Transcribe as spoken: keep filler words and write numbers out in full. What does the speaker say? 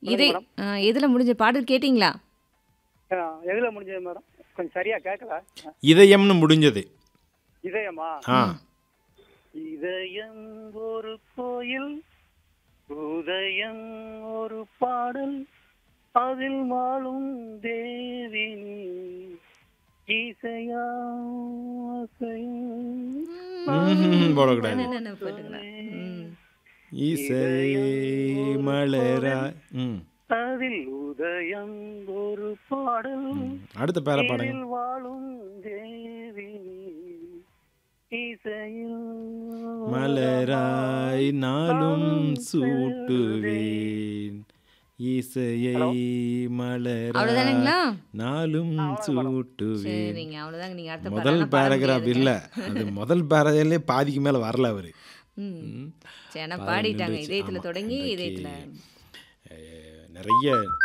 சொல்லுங்க இதே மேடம். அ எதுல முடிஞ்ச பாடல் கேட்டீங்களா? ஆ, எதுல முடிஞ்சது மேடம்? கொஞ்சம் சரியா கேட்கல. அ, இதயம்னு முடிஞ்சது. இதயமா? ஆ. ம். இதயம் ஒரு கோயில், உதயம் ஒரு பாடல், அதில் வாழும் தேவி நீ, இசையா ம்ஹும் போடக்கூடாது. என்னென்ன போட்டுக்கலாம். ம். இசையே மலரா ம் அதில் உதயம் ஒரு பாடல், ம். அடுத்த பேரை பாடுங்க. இதில் வாழும் தேவி நீ, இசையில் மலராய் நாளும் நாளும் சூட்டுவேன் இசையை ஹலோ. மலராய் அவ்வளவுதானுங்களா? நாளும் அவ்வளவுதான் மேடம். சூட்டுவேன். சரிங்க. அவ்வளோதாங்க. நீங்க அடுத்த முதல் பாடலாம் பாட பேராகிராஃப் முடியாதுங்க. இல்லை, அது முதல் பேராகிராஃப்லேயே பாதிக்கு மேலே வரல அவர். ம். ம். சரி, ஆனா பாதி பாடிட்டாங்க. நின்றுச்சு. இதயத்துல ஆமாம், தொடங்கி இன்றைக்கு இதயத்துல அஹ், நிறைய